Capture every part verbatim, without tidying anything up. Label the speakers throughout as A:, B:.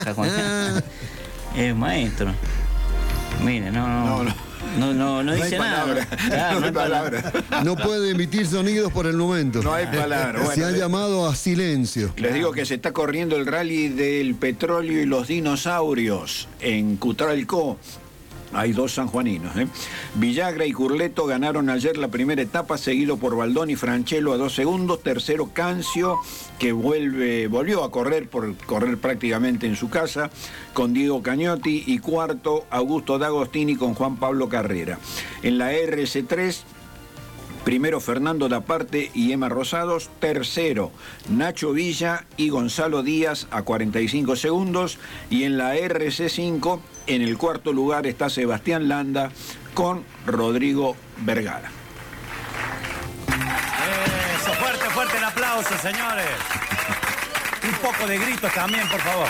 A: Es maestro. Mire, no, no.
B: No, no.
A: No, no, no dice
B: no hay
A: nada.
B: Claro, no hay palabra.
C: No puede emitir sonidos por el momento.
B: No hay palabra. Bueno,
C: se ha llamado a silencio.
B: Les digo que se está corriendo el rally del petróleo y los dinosaurios en Cutralcó. Hay dos sanjuaninos, ¿eh? Villagra y Curleto ganaron ayer la primera etapa, seguido por Baldón y Franchelo a dos segundos. Tercero, Cancio, que vuelve, volvió a correr por correr prácticamente en su casa, con Diego Cañotti. Y cuarto, Augusto D'Agostini con Juan Pablo Carrera. En la R C tres... primero Fernando Daparte y Emma Rosados, tercero Nacho Villa y Gonzalo Díaz a cuarenta y cinco segundos, y en la R C cinco en el cuarto lugar está Sebastián Landa con Rodrigo Vergara.
D: Eso, fuerte, fuerte el aplauso, señores. Un poco de gritos también, por favor.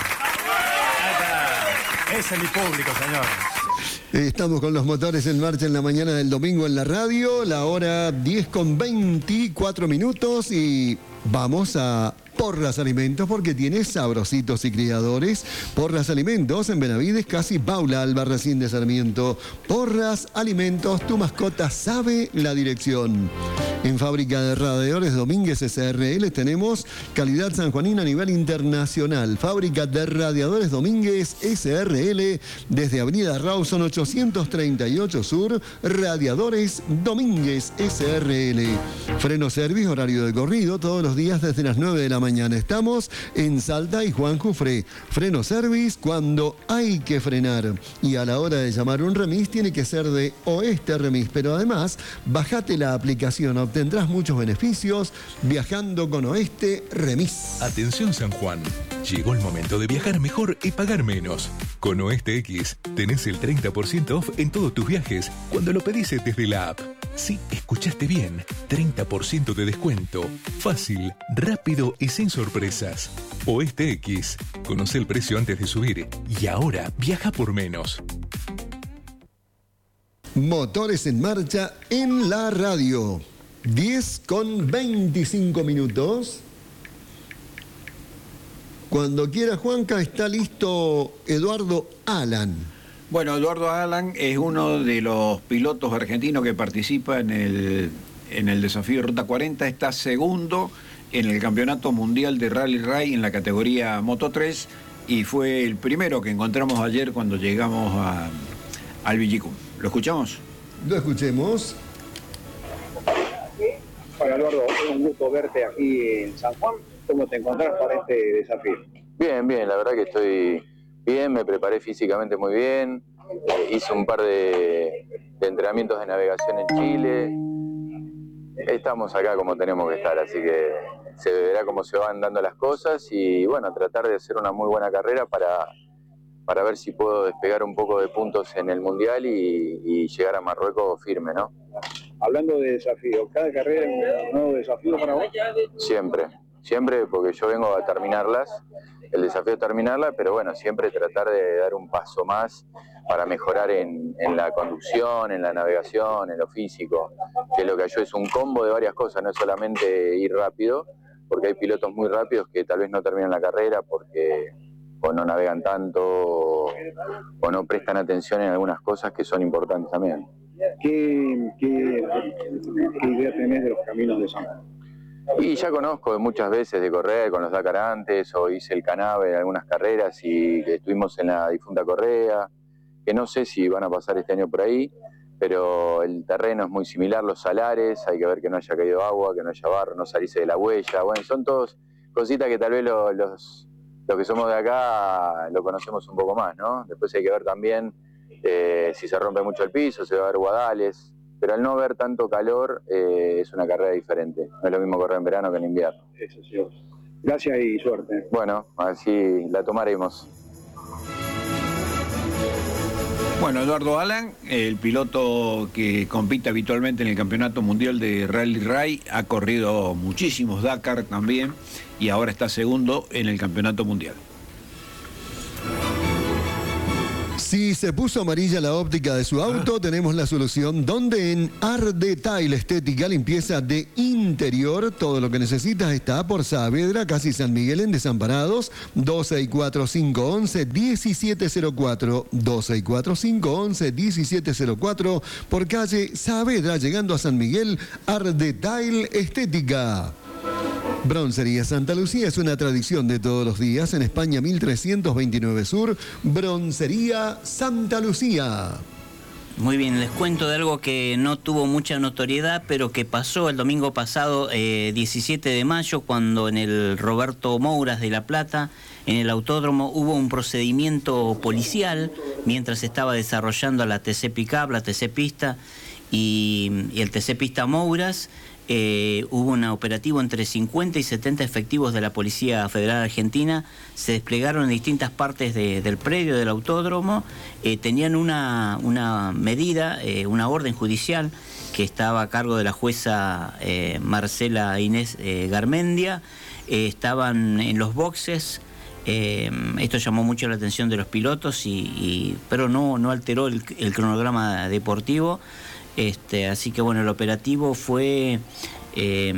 D: Ese es mi público, señores.
C: Estamos con los motores en marcha en la mañana del domingo en la radio, la hora diez con veinticuatro minutos, y vamos a Porras Alimentos porque tiene sabrositos y criadores. Porras Alimentos en Benavides, casi Paula Albarracín de Sarmiento. Porras Alimentos, tu mascota sabe la dirección. En Fábrica de Radiadores Domínguez S R L tenemos calidad sanjuanina a nivel internacional. Fábrica de Radiadores Domínguez S R L desde Avenida Rawson ochocientos treinta y ocho Sur. Radiadores Domínguez S R L. Freno Service, horario de corrido todos los días desde las nueve de la mañana. Estamos en Salta y Juan Jufré. Freno Service cuando hay que frenar. Y a la hora de llamar un remis tiene que ser de Oeste Remis. Pero además, bajate la aplicación. Obtendrás muchos beneficios viajando con Oeste Remis.
E: Atención San Juan. Llegó el momento de viajar mejor y pagar menos. Con Oeste X tenés el treinta por ciento off en todos tus viajes cuando lo pedís desde la app. Sí, escuchaste bien. treinta por ciento de descuento. Fácil, rápido y sin sorpresas. Oeste X. Conoce el precio antes de subir y ahora viaja por menos.
C: Motores en marcha en la radio. diez con veinticinco minutos. Cuando quiera, Juanca, está listo Eduardo Alan.
B: Bueno, Eduardo Alan es uno de los pilotos argentinos que participa en el, en el desafío Ruta cuarenta. Está segundo en el Campeonato Mundial de Rally Ray en la categoría Moto tres y fue el primero que encontramos ayer cuando llegamos a, al Villicum. ¿Lo escuchamos?
C: Lo escuchemos.
F: Hola Eduardo, es un gusto verte aquí en San Juan. ¿Cómo te encontrás para este desafío?
G: Bien, bien, la verdad que estoy bien, me preparé físicamente muy bien, eh, hice un par de, de entrenamientos de navegación en Chile. Estamos acá como tenemos que estar, así que se verá cómo se van dando las cosas y bueno, tratar de hacer una muy buena carrera para, para ver si puedo despegar un poco de puntos en el Mundial y, y llegar a Marruecos firme, ¿no?
F: Hablando de desafíos, ¿cada carrera es un nuevo desafío para vos?
G: Siempre, siempre, porque yo vengo a terminarlas, el desafío es terminarla, pero bueno, siempre tratar de dar un paso más para mejorar en, en la conducción, en la navegación, en lo físico, que lo que yo es un combo de varias cosas, no es solamente ir rápido, porque hay pilotos muy rápidos que tal vez no terminan la carrera porque o no navegan tanto o, o no prestan atención en algunas cosas que son importantes también.
F: ¿Qué, qué, qué idea tenés de los caminos de San Juan?
G: Y ya conozco muchas veces de correr con los Dakar antes, o hice el Canabe en algunas carreras y que estuvimos en la difunta Correa, que no sé si van a pasar este año por ahí, pero el terreno es muy similar, los salares, hay que ver que no haya caído agua, que no haya barro, no salirse de la huella, bueno, son todos cositas que tal vez lo, los, los que somos de acá lo conocemos un poco más, ¿no? Después hay que ver también eh, si se rompe mucho el piso, se va a ver guadales, pero al no ver tanto calor eh, es una carrera diferente, no es lo mismo correr en verano que en invierno.
F: Eso sí. Gracias y suerte.
G: Bueno, así la tomaremos.
B: Bueno, Eduardo Alan, el piloto que compite habitualmente en el Campeonato Mundial de Rally Ray, ha corrido muchísimos Dakar también y ahora está segundo en el Campeonato Mundial.
C: Si se puso amarilla la óptica de su auto, ah. tenemos la solución donde en Ardetail Estética, limpieza de interior, todo lo que necesitas está por Saavedra, casi San Miguel en Desamparados, dos seis cuatro, cinco once, diecisiete cero cuatro, dos seis cuatro, cinco once, diecisiete cero cuatro, por calle Saavedra, llegando a San Miguel, Ardetail Estética. Broncería Santa Lucía es una tradición de todos los días. En España mil trescientos veintinueve Sur, Broncería Santa Lucía.
A: Muy bien, les cuento de algo que no tuvo mucha notoriedad, pero que pasó el domingo pasado, eh, diecisiete de mayo, cuando en el Roberto Mouras de La Plata, en el autódromo, hubo un procedimiento policial mientras estaba desarrollando la T C Pickup, la T C Pista y, y el T C Pista Mouras. Eh, hubo un operativo entre cincuenta y setenta efectivos de la Policía Federal Argentina, se desplegaron en distintas partes de, del predio del autódromo, eh, tenían una, una medida, eh, una orden judicial que estaba a cargo de la jueza eh, Marcela Inés eh, Garmendia, eh, estaban en los boxes. Eh, esto llamó mucho la atención de los pilotos, y, y, pero no, no alteró el, el cronograma deportivo. Este, así que bueno, el operativo fue eh,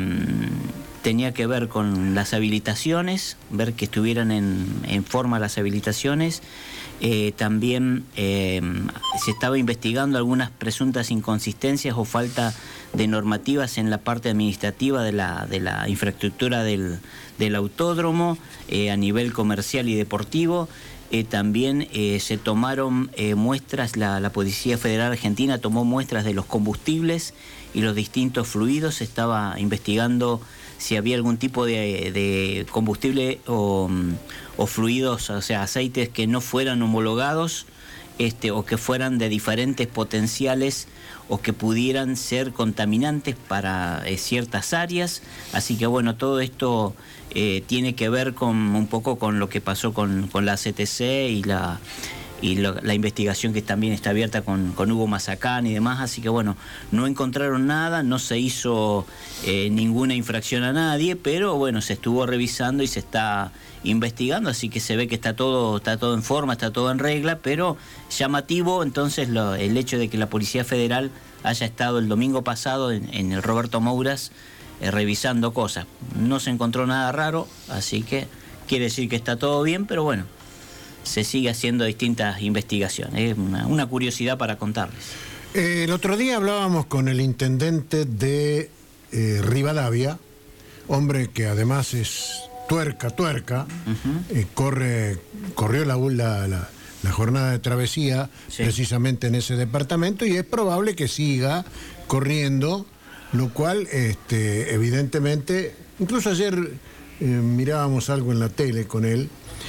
A: tenía que ver con las habilitaciones, ver que estuvieran en, en forma las habilitaciones. Eh, también eh, se estaba investigando algunas presuntas inconsistencias o falta de normativas en la parte administrativa de la, de la infraestructura del, del autódromo, eh, a nivel comercial y deportivo. Eh, también eh, se tomaron eh, muestras, la, la Policía Federal Argentina tomó muestras de los combustibles y los distintos fluidos. Se estaba investigando si había algún tipo de, de combustible o, o fluidos, o sea, aceites que no fueran homologados, este, o que fueran de diferentes potenciales o que pudieran ser contaminantes para eh, ciertas áreas. Así que bueno, todo esto eh, tiene que ver con un poco con lo que pasó con, con la C T C y la y lo, la investigación que también está abierta con, con Hugo Mazacán y demás. Así que bueno, no encontraron nada, no se hizo eh, ninguna infracción a nadie, pero bueno, se estuvo revisando y se está investigando, así que se ve que está todo, está todo en forma, está todo en regla, pero llamativo entonces lo, el hecho de que la Policía Federal haya estado el domingo pasado en, en el Roberto Mouras eh, revisando cosas. No se encontró nada raro, así que quiere decir que está todo bien, pero bueno, se sigue haciendo distintas investigaciones. Es una, una curiosidad para contarles.
H: Eh, el otro día hablábamos con el intendente de eh, Rivadavia, hombre que además es tuerca, tuerca, uh-huh. eh, corre, corrió la, la, la, la jornada de travesía, sí, precisamente en ese departamento, y es probable que siga corriendo, lo cual este, evidentemente, incluso ayer eh, mirábamos algo en la tele con él,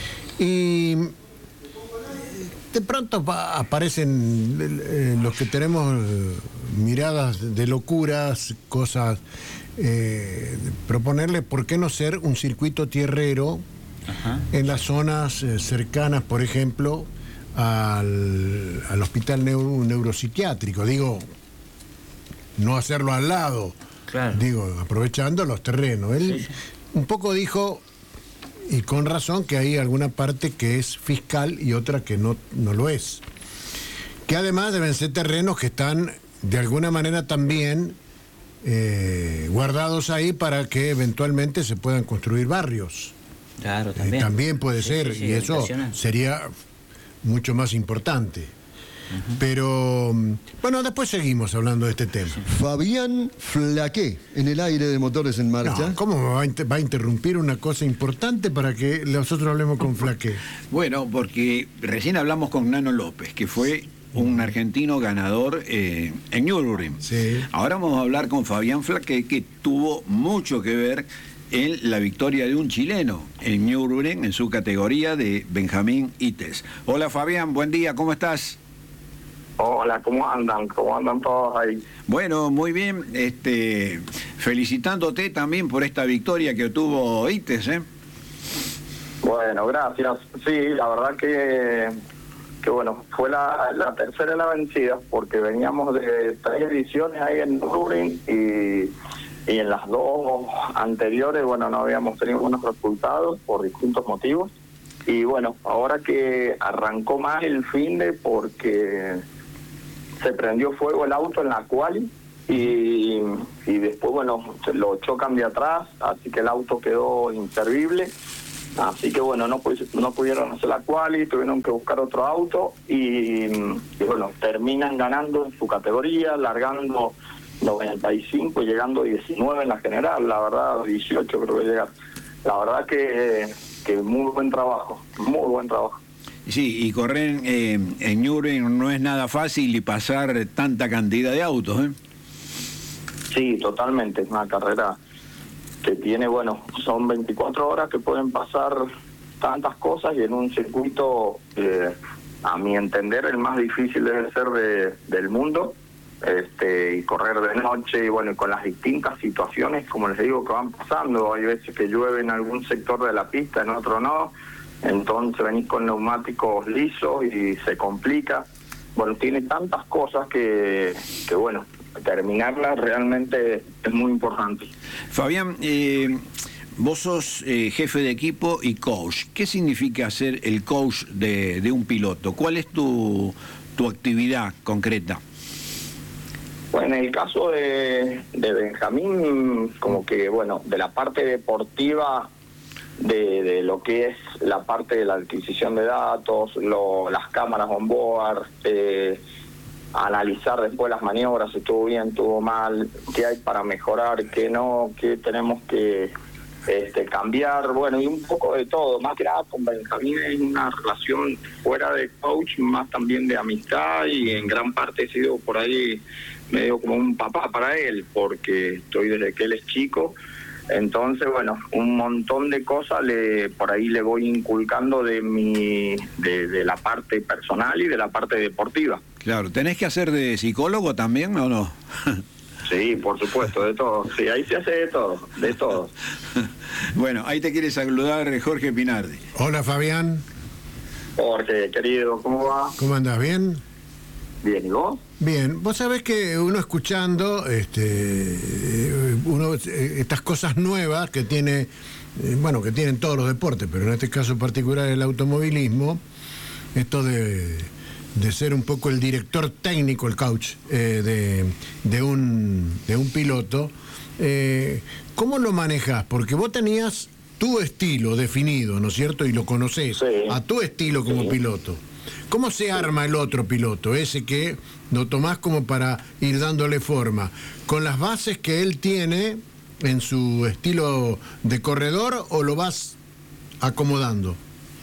H: y de pronto aparecen eh, los que tenemos miradas de locuras, cosas, eh, proponerle por qué no ser un circuito tierrero, ajá, en las zonas eh, cercanas, por ejemplo, al, al hospital neuro, neuropsiquiátrico. Digo, no hacerlo al lado, claro, digo, aprovechando los terrenos. Él sí, sí. un poco dijo, y con razón, que hay alguna parte que es fiscal y otra que no, no lo es. Que además deben ser terrenos que están de alguna manera también eh, guardados ahí para que eventualmente se puedan construir barrios.
A: Claro, también.
H: Eh, también puede sí, ser, sí, sí, y eso sería mucho más importante. Uh-huh. Pero, bueno, después seguimos hablando de este tema.
C: Fabián Flaqué, en el aire de Motores en Marcha.
H: No, ¿cómo va a, inter- va a interrumpir una cosa importante para que nosotros hablemos con Flaqué?
B: Bueno, porque recién hablamos con Nano López, que fue un argentino ganador eh, en Nürburgring.
H: Sí.
B: Ahora vamos a hablar con Fabián Flaqué, que tuvo mucho que ver en la victoria de un chileno en Nürburgring, en su categoría de Benjamín Ites. Hola Fabián, buen día, ¿cómo estás?
I: Hola, ¿cómo andan? ¿Cómo andan todos ahí?
B: Bueno, muy bien, este, felicitándote también por esta victoria que tuvo Ites, ¿eh?
I: Bueno, gracias. Sí, la verdad que, que bueno, fue la, la tercera de la vencida, porque veníamos de tres ediciones ahí en Nürburgring y, y en las dos anteriores, bueno, no habíamos tenido buenos resultados por distintos motivos. Y bueno, ahora que arrancó mal el finde porque se prendió fuego el auto en la quali y, y después, bueno, lo chocan de atrás, así que el auto quedó inservible. Así que bueno, no, no pudieron hacer la quali, tuvieron que buscar otro auto y, y bueno, terminan ganando en su categoría, largando noventa y cinco y llegando a diecinueve en la general, la verdad, dieciocho creo que llegar. La verdad que, que muy buen trabajo, muy buen trabajo.
B: Sí, y correr eh, en Nürburgring no es nada fácil y pasar tanta cantidad de autos, ¿eh?
I: Sí, totalmente, es una carrera que tiene, bueno, son veinticuatro horas que pueden pasar tantas cosas y en un circuito, eh, a mi entender, el más difícil debe ser de, del mundo, este y correr de noche y bueno, y con las distintas situaciones, como les digo, que van pasando. Hay veces que llueve en algún sector de la pista, en otro no, entonces venís con neumáticos lisos y se complica. Bueno, tiene tantas cosas que, que bueno, terminarla realmente es muy importante.
B: Fabián, eh, vos sos eh, jefe de equipo y coach. ¿Qué significa ser el coach de, de un piloto? ¿Cuál es tu, tu actividad concreta?
I: Bueno, en el caso de, de Benjamín, como que, bueno, de la parte deportiva, de, de lo que es la parte de la adquisición de datos, lo, las cámaras on board, eh, analizar después las maniobras, si estuvo bien, estuvo mal, qué hay para mejorar, qué no, qué tenemos que este, cambiar, bueno, y un poco de todo. Más que nada con Benjamín es una relación fuera de coach, más también de amistad, y en gran parte he sido por ahí medio como un papá para él, porque estoy desde que él es chico. Entonces, bueno, un montón de cosas le por ahí le voy inculcando de mi de, de la parte personal y de la parte deportiva.
B: Claro, ¿tenés que hacer de psicólogo también o no?
I: Sí, por supuesto, de todo. Sí, ahí se hace de todo, de todo.
B: Bueno, ahí te quiere saludar Jorge Pinardi.
H: Hola, Fabián.
I: Jorge, querido, ¿cómo va?
H: ¿Cómo andás? ¿Bien?
I: Bien, ¿y vos?
H: Bien, vos sabés que uno escuchando este, uno estas cosas nuevas que tiene, bueno, que tienen todos los deportes, pero en este caso particular el automovilismo, esto de, de ser un poco el director técnico, el coach eh, de, de, un, de un piloto, eh, ¿cómo lo manejás? Porque vos tenías tu estilo definido, ¿no es cierto? Y lo conocés, sí, a tu estilo como sí. piloto. ¿Cómo se arma el otro piloto, ese que lo tomás como para ir dándole forma? ¿Con las bases que él tiene en su estilo de corredor o lo vas acomodando?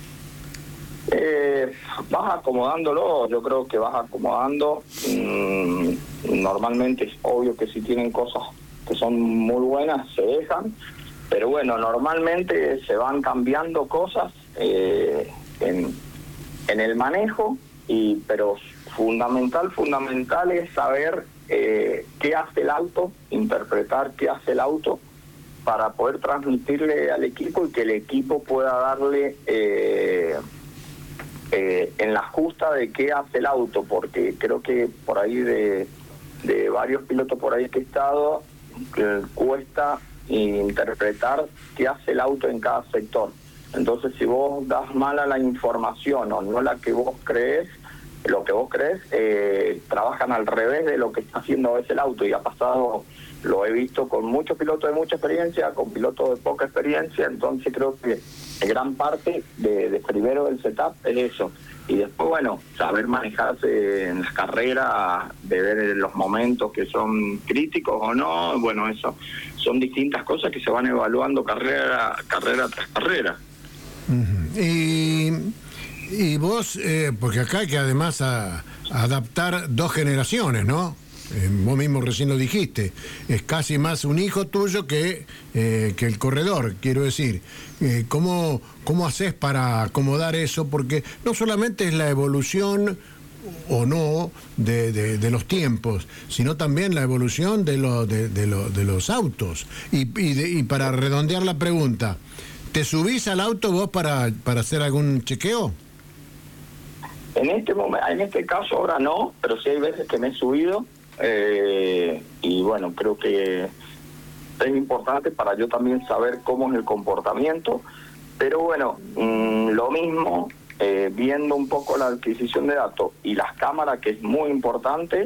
I: Eh, vas acomodándolo, yo creo que vas acomodando. Mm, normalmente es obvio que si tienen cosas que son muy buenas, se dejan. Pero bueno, normalmente se van cambiando cosas eh, en... en el manejo, y pero fundamental, fundamental es saber eh, qué hace el auto, interpretar qué hace el auto para poder transmitirle al equipo y que el equipo pueda darle eh, eh, en la justa de qué hace el auto, porque creo que por ahí de, de varios pilotos por ahí que he estado, eh, cuesta interpretar qué hace el auto en cada sector. Entonces, si vos das mala la información o no la que vos crees, lo que vos crees, eh, trabajan al revés de lo que está haciendo a veces el auto. Y ha pasado, lo he visto con muchos pilotos de mucha experiencia, con pilotos de poca experiencia. Entonces, creo que gran parte de, de primero del setup es eso. Y después, bueno, saber manejarse en las carreras, de ver los momentos que son críticos o no. Bueno, eso son distintas cosas que se van evaluando carrera, carrera tras carrera.
H: Y, y vos, eh, porque acá hay que además a, a adaptar dos generaciones, ¿no? Eh, vos mismo recién lo dijiste, es casi más un hijo tuyo que, eh, que el corredor, quiero decir. Eh, ¿cómo, ¿Cómo haces para acomodar eso? Porque no solamente es la evolución o no de, de, de los tiempos, sino también la evolución de, lo, de, de, lo, de los autos. Y, y, de, y para redondear la pregunta, ¿te subís al auto vos para, para hacer algún chequeo?
I: En este momento, en este caso ahora no, pero sí hay veces que me he subido eh, y bueno, creo que es importante para yo también saber cómo es el comportamiento, Pero bueno, mmm, lo mismo, eh, viendo un poco la adquisición de datos y las cámaras, que es muy importante,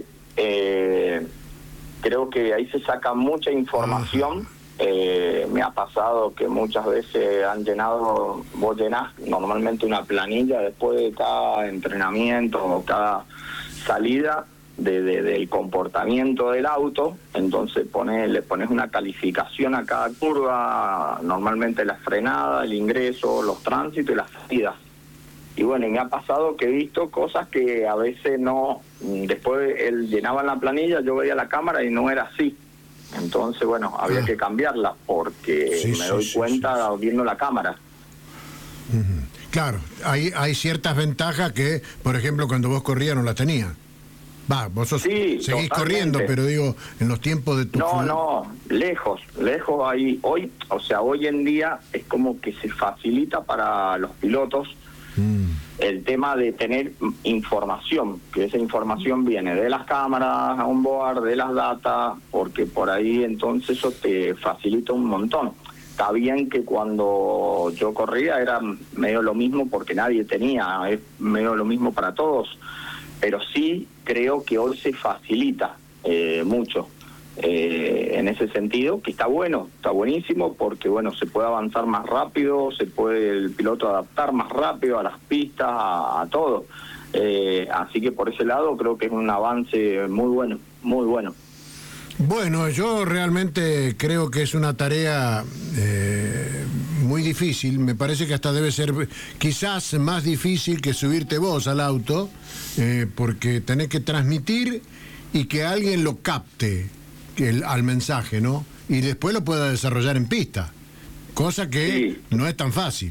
I: eh, creo que ahí se saca mucha información. Eh, me ha pasado que muchas veces han llenado, vos llenás normalmente una planilla después de cada entrenamiento o cada salida de, de, del comportamiento del auto, entonces pone, le pones una calificación a cada curva, normalmente la frenada, el ingreso, los tránsitos y las salidas. Y bueno, y me ha pasado que he visto cosas que a veces no, después él llenaba en la planilla, yo veía la cámara y no era así. Entonces, bueno, había ah. que cambiarla porque
H: sí,
I: me
H: sí,
I: doy
H: sí,
I: cuenta
H: sí, sí.
I: viendo la cámara.
H: Uh-huh. Claro, hay, hay ciertas ventajas que, por ejemplo, cuando vos corrías no las tenías. Va, vos sos,
I: sí,
H: seguís
I: totalmente.
H: corriendo, pero digo, en los tiempos de tu...
I: No, fútbol... no, lejos, lejos ahí. Hoy, o sea, hoy en día es como que se facilita para los pilotos mm. el tema de tener información, que esa información viene de las cámaras on board, de las datas, porque por ahí entonces eso te facilita un montón. Está bien que cuando yo corría era medio lo mismo porque nadie tenía, es medio lo mismo para todos, pero sí creo que hoy se facilita eh, mucho eh, en ese sentido, que está bueno, está buenísimo porque bueno, se puede avanzar más rápido, se puede el piloto adaptar más rápido a las pistas, a, a todo. Eh, así que por ese lado creo que es un avance muy bueno, muy bueno.
H: Bueno, yo realmente creo que es una tarea eh, muy difícil. Me parece que hasta debe ser quizás más difícil que subirte vos al auto, eh, porque tenés que transmitir y que alguien lo capte el, al mensaje, ¿no? Y después lo pueda desarrollar en pista, cosa que sí. no es tan fácil.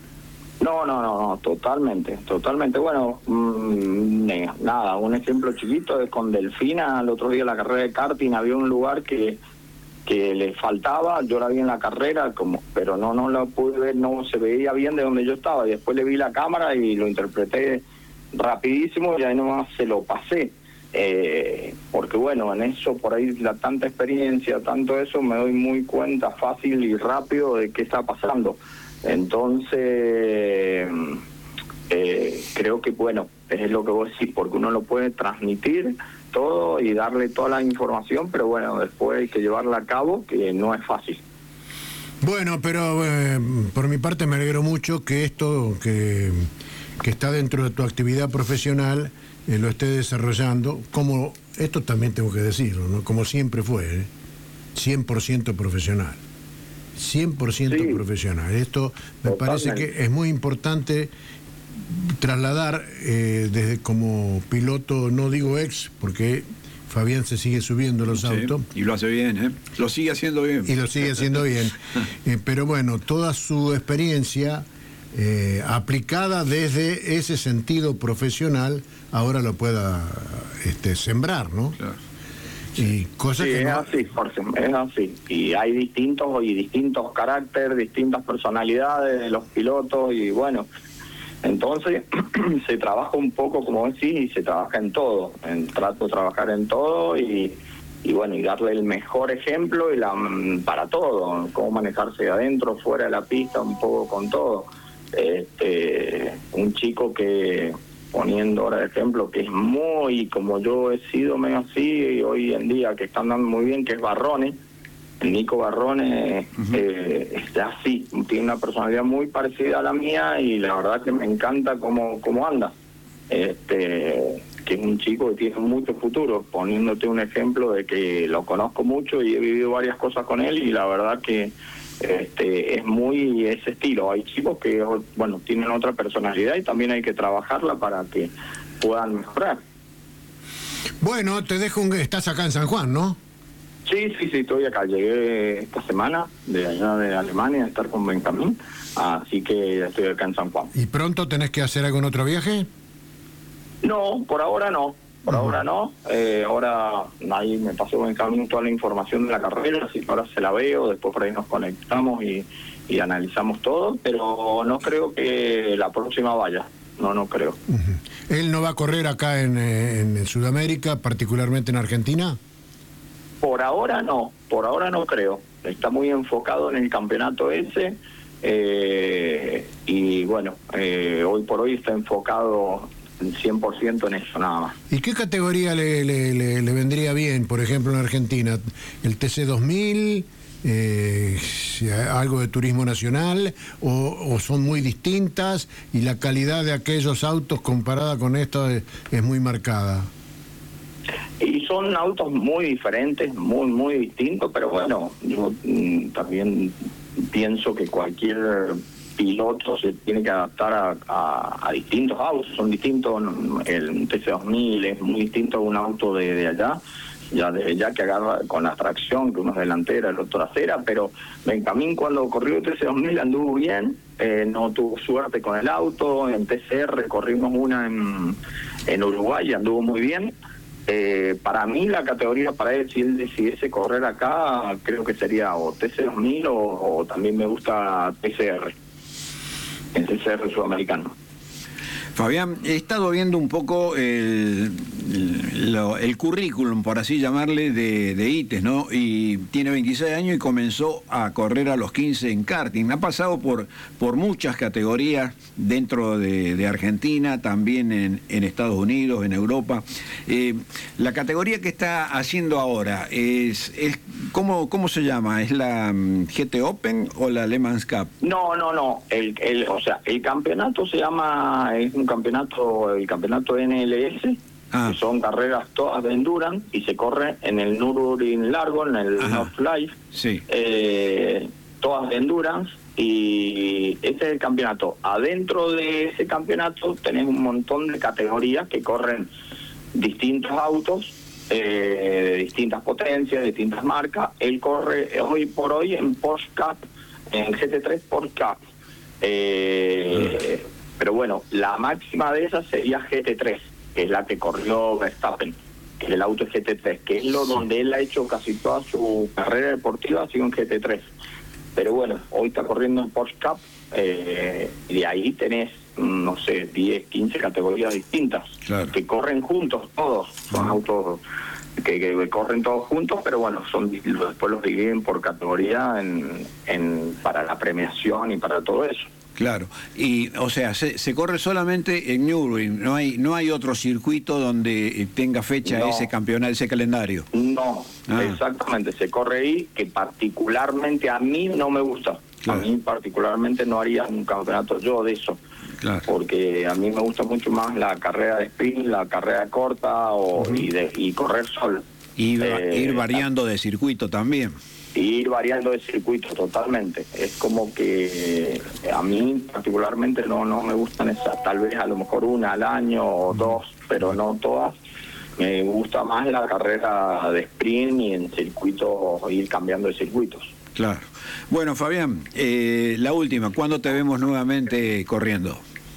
I: No, no, no, no, totalmente, totalmente. Bueno, mmm, nada, un ejemplo chiquito es con Delfina. El otro día en la carrera de karting había un lugar que que le faltaba, yo la vi en la carrera, como pero no no la pude ver, no se veía bien de donde yo estaba. Y después le vi la cámara y lo interpreté rapidísimo y ahí nomás se lo pasé. Eh, porque bueno, en eso, por ahí, la tanta experiencia, tanto eso, me doy muy cuenta fácil y rápido de qué está pasando. Entonces, eh, creo que, bueno, es lo que vos decís, porque uno lo puede transmitir todo y darle toda la información, pero bueno, después hay que llevarla a cabo, que no es fácil.
H: Bueno, pero eh, por mi parte me alegro mucho que esto que, que está dentro de tu actividad profesional eh, lo esté desarrollando, como, esto también tengo que decirlo, ¿no? Como siempre fue, ¿eh? cien por ciento profesional. cien por ciento sí, profesional. Esto me totalmente. Parece que es muy importante trasladar eh, desde como piloto, no digo ex, porque Fabián se sigue subiendo los sí, autos.
B: Y lo hace bien, ¿eh? Lo sigue haciendo bien.
H: Y lo sigue haciendo bien. Eh, pero bueno, toda su experiencia eh, aplicada desde ese sentido profesional, ahora lo pueda este, sembrar, ¿no? Claro. Y cosas
I: sí,
H: que
I: es
H: no...
I: así, Jorge, es así. Y hay distintos y distintos caracteres, distintas personalidades de los pilotos y bueno, entonces se trabaja un poco, como decís, y se trabaja en todo. En, trato de trabajar en todo y, y bueno, y darle el mejor ejemplo y la para todo, cómo manejarse adentro, fuera de la pista, un poco con todo. Este, un chico que... poniendo ahora de ejemplo, que es muy, como yo he sido medio así, y hoy en día que están dando muy bien, que es Barrone, el Nico Barrone, uh-huh. eh, está así, tiene una personalidad muy parecida a la mía y la verdad que me encanta cómo, cómo anda. Este, que es un chico que tiene mucho futuro, poniéndote un ejemplo de que lo conozco mucho y he vivido varias cosas con él y la verdad que Este, es muy ese estilo. Hay chicos que, bueno, tienen otra personalidad y también hay que trabajarla para que puedan mejorar.
H: Bueno, te dejo un... Estás acá en San Juan, ¿no?
I: Sí, sí, sí, estoy acá. Llegué esta semana de allá de Alemania a estar con Benjamín, así que estoy acá en San Juan.
H: ¿Y pronto tenés que hacer algún otro viaje?
I: No, por ahora no. Por uh-huh. ahora no, eh, ahora ahí me pasó Benjamín toda la información de la carrera, así que ahora se la veo, después por ahí nos conectamos y, y analizamos todo, pero no creo que la próxima vaya, no, no creo.
H: Uh-huh. ¿Él no va a correr acá en, en Sudamérica, particularmente en Argentina?
I: Por ahora no, por ahora no creo, está muy enfocado en el campeonato ese, eh, y bueno, eh, hoy por hoy está enfocado cien por ciento en eso nada más.
H: ¿Y qué categoría le, le, le, le vendría bien, por ejemplo, en Argentina? ¿El T C dos mil? Eh, ¿Algo de turismo nacional? O, ¿O son muy distintas y la calidad de aquellos autos comparada con esto es, es muy marcada?
I: Y son autos muy diferentes, muy, muy distintos, pero bueno, yo mm, también pienso que cualquier piloto se tiene que adaptar a, a, a distintos autos, son distintos. El T C dos mil es muy distinto a un auto de, de allá, ya de ya que agarra con la tracción, que uno es delantera, el otro trasera, pero Benjamín cuando corrió el T C dos mil anduvo bien, eh, no tuvo suerte con el auto. En T C R corrimos una en, en Uruguay y anduvo muy bien. Eh, para mí la categoría para él, si él decidiese correr acá, creo que sería o T C dos mil o, o también me gusta T C R, el T C R sudamericano.
B: Fabián, he estado viendo un poco el, el, lo, el currículum, por así llamarle, de, de ITES, ¿no? Y tiene veintiséis años y comenzó a correr a los quince en karting. Ha pasado por, por muchas categorías dentro de, de Argentina, también en, en Estados Unidos, en Europa. Eh, la categoría que está haciendo ahora, es, es ¿cómo, cómo se llama? ¿Es la um, G T Open o la Le Mans Cup?
I: No, no, no. El, el, o sea, el campeonato se llama... Es un campeonato, el campeonato N L S, ah. que son carreras todas de endurance y se corre en el Nürburgring largo, en el Nordschleife,
B: sí.
I: eh, todas de endurance, y ese es el campeonato. Adentro de ese campeonato tenés un montón de categorías que corren distintos autos, eh, de distintas potencias, de distintas marcas. Él corre hoy por hoy en Porsche Cup, en G T tres Porsche Cup. Eh, Pero bueno, la máxima de esas sería G T tres, que es la que corrió Verstappen, que es el auto G T tres, que es lo donde él ha hecho casi toda su carrera deportiva, ha sido en G T tres. Pero bueno, hoy está corriendo en Porsche Cup, eh, y de ahí tenés, no sé, diez, quince categorías distintas, claro, que corren juntos todos, son uh-huh. autos que, que corren todos juntos, pero bueno, son después los dividen por categoría en, en para la premiación y para todo eso.
B: Claro, y o sea, se, se corre solamente en Nürburgring, no hay no hay otro circuito donde tenga fecha no. ese campeonato, ese calendario.
I: No, ah. exactamente, se corre ahí, que particularmente a mí no me gusta. Claro. A mí particularmente no haría un campeonato yo de eso. Claro. Porque a mí me gusta mucho más la carrera de sprint, la carrera corta o, uh-huh. y, de, y correr solo.
B: Y eh, ir variando de circuito también.
I: Ir variando de circuito totalmente. Es como que a mí particularmente no no me gustan esas, tal vez a lo mejor una al año o dos, pero no todas. Me gusta más la carrera de sprint y en circuito, ir cambiando de circuitos.
B: Claro. Bueno, Fabián, eh, la última, ¿cuándo te vemos nuevamente corriendo?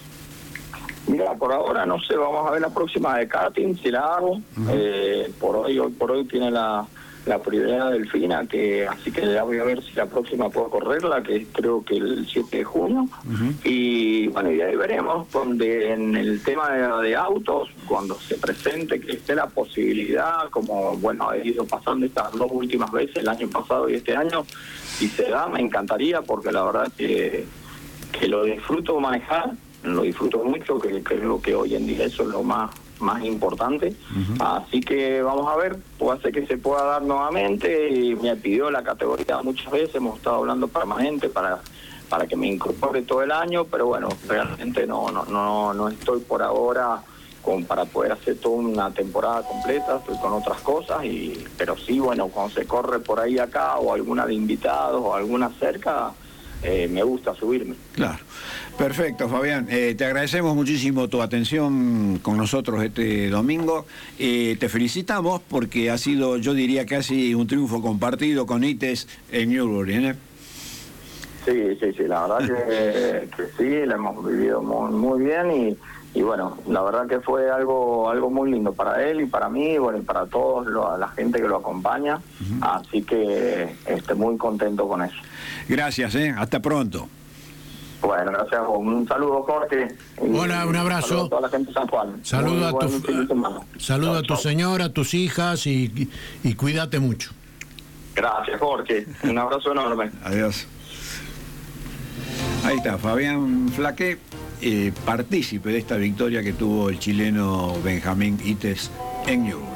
I: Mira, por ahora no sé, vamos a ver la próxima de karting, si la hago. Uh-huh. eh, por hoy, hoy por hoy tiene la la prioridad Delfina, que así que ya voy a ver si la próxima puedo correrla, que creo que el siete de junio. Uh-huh. Y bueno, y ahí veremos, donde en el tema de, de autos, cuando se presente que esté la posibilidad, como bueno, he ido pasando estas dos últimas veces, el año pasado y este año, si se da, me encantaría, porque la verdad que, que lo disfruto manejar, lo disfruto mucho, que creo que hoy en día eso es lo más más importante, uh-huh. así que vamos a ver, puede ser que se pueda dar nuevamente, y me pidió la categoría muchas veces, hemos estado hablando permanente para para que me incorpore todo el año, pero bueno, realmente no no no no estoy por ahora con para poder hacer toda una temporada completa, estoy con otras cosas, y pero sí, bueno, cuando se corre por ahí acá, o alguna de invitados, o alguna cerca, eh, me gusta subirme.
B: Claro. Perfecto, Fabián. Eh, te agradecemos muchísimo tu atención con nosotros este domingo. Eh, te felicitamos porque ha sido, yo diría, casi un triunfo compartido con ITES en Nürburgring, ¿eh?
I: Sí, sí, sí, la verdad que, que sí, la hemos vivido muy, muy bien y, y bueno, la verdad que fue algo algo muy lindo para él y para mí, bueno, y para todos, lo, la gente que lo acompaña, uh-huh. así que estoy muy contento con eso.
B: Gracias, ¿eh? Hasta pronto.
I: Bueno, gracias. Un saludo, Jorge.
H: Hola, un abrazo.
I: Saludo a toda la gente de San Juan.
H: Saludo a tu, saludo a tu señora, a tus hijas y, y cuídate mucho.
I: Gracias, Jorge. Un abrazo enorme.
B: Adiós. Ahí está, Fabián Flaqué, eh, partícipe de esta victoria que tuvo el chileno Benjamín Ites en Newbury.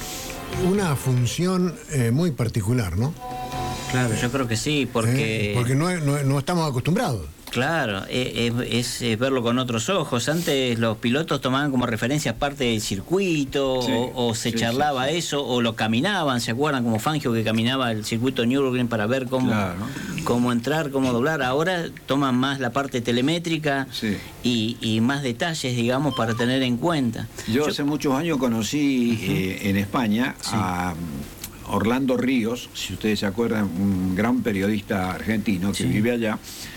H: Una función eh, muy particular, ¿no?
A: Claro, yo creo que sí, porque...
H: Eh, porque no, no, no estamos acostumbrados.
A: Claro, es, es, es verlo con otros ojos. Antes los pilotos tomaban como referencia parte del circuito, sí, o, o se sí, charlaba sí, sí. eso, o lo caminaban, ¿se acuerdan? Como Fangio que caminaba el circuito Nürburgring para ver cómo, claro. cómo entrar, cómo doblar. Ahora toman más la parte telemétrica sí. y, y más detalles, digamos, para tener en cuenta.
B: Yo, Yo hace muchos años conocí uh-huh. eh, en España sí. a Orlando Ríos, si ustedes se acuerdan, un gran periodista argentino que sí. vive allá,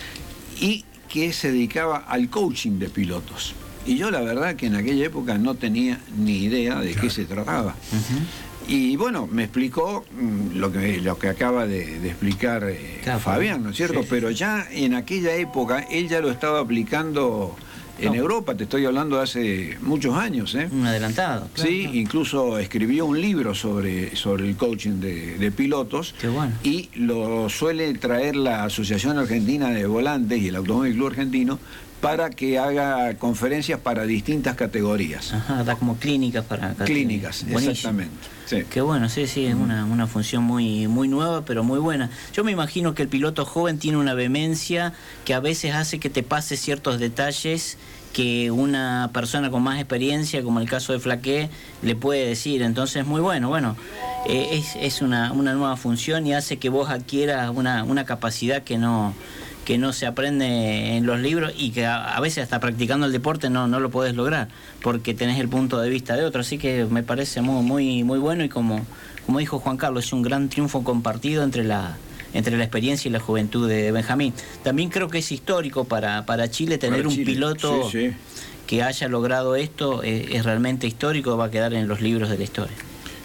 B: y que se dedicaba al coaching de pilotos. Y yo la verdad que en aquella época no tenía ni idea de claro. qué se trataba. Uh-huh. Y bueno, me explicó mm, lo que lo que acaba de, de explicar eh, claro, Fabián, ¿no es cierto? Sí. Pero ya en aquella época él ya lo estaba aplicando en no. Europa, te estoy hablando de hace muchos años. ¿eh?
A: Un adelantado.
B: Claro, sí, claro. Incluso escribió un libro sobre, sobre el coaching de, de pilotos.
A: Qué bueno.
B: Y lo suele traer la Asociación Argentina de Volantes y el Automóvil Club Argentino para que haga conferencias para distintas categorías.
A: Ajá, da como clínicas para...
B: Clínicas, buenísimo. Exactamente. Sí.
A: Qué bueno, sí, sí, es una, una función muy, muy nueva, pero muy buena. Yo me imagino que el piloto joven tiene una vehemencia que a veces hace que te pase ciertos detalles que una persona con más experiencia, como el caso de Flaqué, le puede decir. Entonces es muy bueno. Bueno, eh, es, es una, una nueva función y hace que vos adquieras una, una capacidad que no... que no se aprende en los libros y que a, a veces hasta practicando el deporte no, no lo podés lograr porque tenés el punto de vista de otro, así que me parece muy muy, muy bueno y como, como dijo Juan Carlos, es un gran triunfo compartido entre la entre la experiencia y la juventud de Benjamín. También creo que es histórico para, para Chile tener para un Chile. piloto sí, sí. que haya logrado esto, eh, es realmente histórico, va a quedar en los libros de la historia.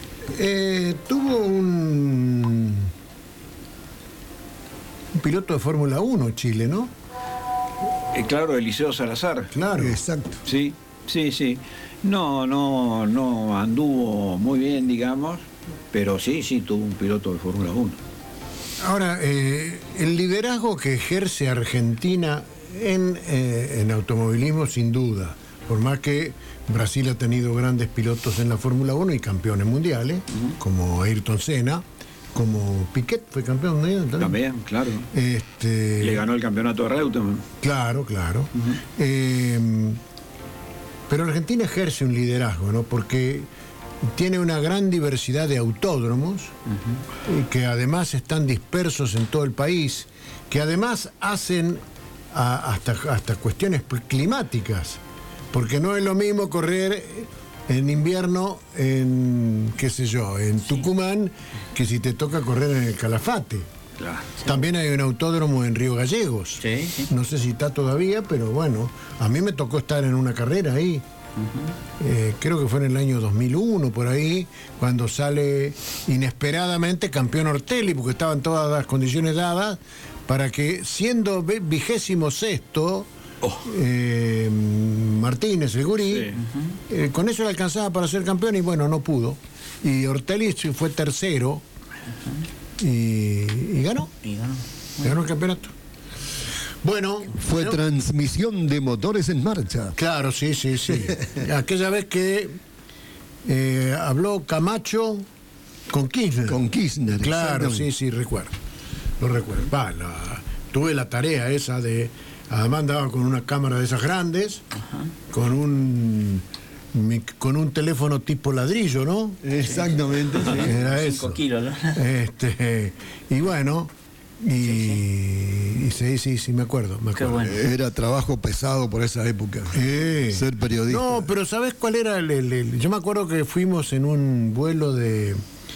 H: Eh, tuvo un... un piloto de Fórmula uno Chile, ¿no?
B: Eh, claro, Eliseo Salazar.
H: Claro.
B: Exacto. Sí, sí, sí. No, no, no anduvo muy bien, digamos, pero sí, sí, tuvo un piloto de Fórmula uno.
H: Ahora, eh, el liderazgo que ejerce Argentina en, eh, en automovilismo, sin duda, por más que Brasil ha tenido grandes pilotos en la Fórmula uno y campeones mundiales, uh-huh. como Ayrton Senna, como Piquet fue campeón mundial también.
B: También, claro.
H: Este...
B: Le ganó el campeonato de Reutemann.
H: Claro, claro. Uh-huh. Eh, pero Argentina ejerce un liderazgo, ¿no? Porque tiene una gran diversidad de autódromos, uh-huh. que además están dispersos en todo el país, que además hacen a, hasta, hasta cuestiones climáticas, porque no es lo mismo correr en invierno en, qué sé yo, en Tucumán, sí. que si te toca correr en el Calafate.
B: Claro.
H: También hay un autódromo en Río Gallegos.
A: Sí, sí.
H: No sé si está todavía, pero bueno, a mí me tocó estar en una carrera ahí. Uh-huh. eh, creo que fue en el año dos mil uno, por ahí, cuando sale inesperadamente campeón Ortelli, porque estaban todas las condiciones dadas para que, siendo vigésimo sexto, oh. eh, Martínez, el gurí, sí. uh-huh. eh, con eso le alcanzaba para ser campeón y bueno, no pudo. Y Ortelli fue tercero uh-huh. y, y ganó.
A: Y ganó.
H: Ganó el campeonato. Bueno,
C: fue
H: pero,
C: transmisión de motores en marcha.
H: Claro, sí, sí, sí. Aquella vez que eh, habló Camacho con Kirchner.
C: Con Kirchner.
H: Claro, sí, sí, recuerdo. Lo recuerdo. Va, la, tuve la tarea esa de... Además andaba con una cámara de esas grandes, ajá. con un con un teléfono tipo ladrillo, ¿no?
C: Exactamente.
H: Sí. Era eso.
A: Cinco kilos, ¿no?
H: Este, y bueno... Y sí, sí, y sí, sí, sí, me acuerdo, me acuerdo.
C: Bueno. Era trabajo pesado por esa época,
H: eh.
C: ser periodista.
H: No, pero ¿sabes cuál era el, el, el...? Yo me acuerdo que fuimos en un vuelo de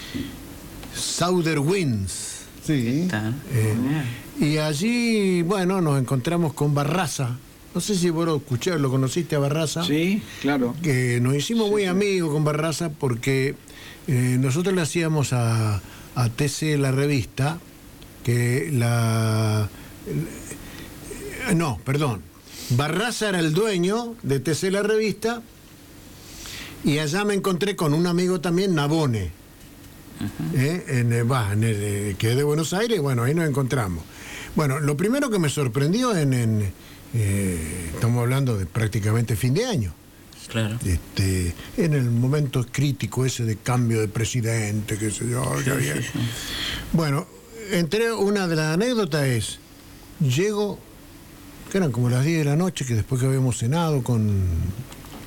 H: Southern Winds.
C: Sí.
H: Eh, y allí, bueno, nos encontramos con Barraza. No sé si vos lo escuché, lo conociste a Barraza.
B: Sí, claro.
H: Que nos hicimos sí, muy sí. amigos con Barraza porque eh, nosotros le hacíamos a, a T C la revista... que la... No, perdón. Barraza era el dueño de T C la revista y allá me encontré con un amigo también, Nabone, uh-huh. ¿eh? en, bah, en el, que es de Buenos Aires, bueno, ahí nos encontramos. Bueno, lo primero que me sorprendió en... en eh, estamos hablando de prácticamente fin de año.
A: Claro.
H: Este, en el momento crítico ese de cambio de presidente, qué sé yo.
A: Sí,
H: qué bien.
A: sí, sí.
H: Bueno, entre una de las anécdotas es, llego, que eran como las diez de la noche, que después que habíamos cenado con,